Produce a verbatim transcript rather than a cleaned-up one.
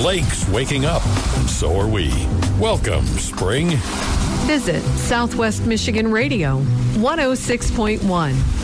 lake's waking up, and so are we. Welcome, spring. Visit Southwest Michigan Radio, one oh six point one.